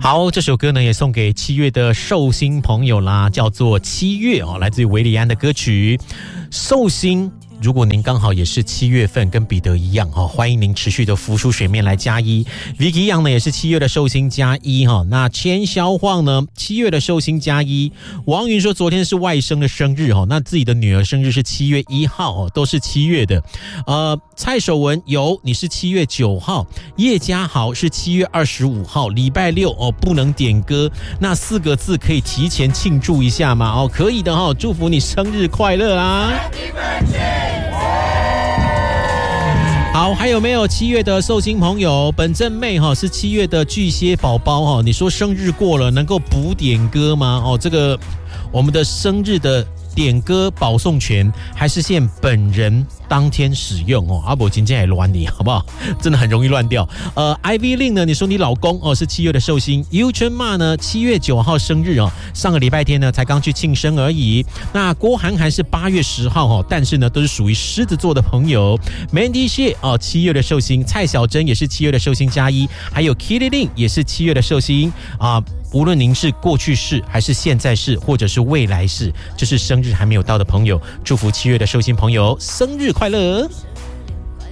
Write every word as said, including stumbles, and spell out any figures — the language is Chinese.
好，这首歌呢也送给七月的寿星朋友啦，叫做《七月》哦，来自于维里安的歌曲《寿星》。如果您刚好也是七月份，跟彼得一样哈，欢迎您持续的浮出水面来加一。Vicky 一样呢，也是七月的寿星加一哈。那千霄晃呢，七月的寿星加一。王云说昨天是外甥的生日哈，那自己的女儿生日是七月一号哦，都是七月的。呃，蔡守文有你是七月九号，叶家豪是七月二十五号，礼拜六哦，不能点歌，那四个字可以提前庆祝一下吗？哦，可以的哈，祝福你生日快乐啊！好，还有没有七月的寿星朋友？本正妹哈是七月的巨蟹宝宝哈，你说生日过了能够补点歌吗？哦，这个我们的生日的点歌保送权还是限本人当天使用哦，阿伯今天也乱你好不好？真的很容易乱掉。呃 ，Ivy Lin 呢？你说你老公哦是七月的寿星 ，Yu Chen Ma 呢七月九号生日哦，上个礼拜天呢才刚去庆生而已。那郭涵涵是八月十号哦，但是呢都是属于狮子座的朋友。Mandy Xie 哦七月的寿星，蔡小珍也是七月的寿星加一，还有 Kitty Lin 也是七月的寿星啊。无论您是过去式还是现在式，或者是未来式，就是生日还没有到的朋友，祝福七月的寿星朋友生日快乐。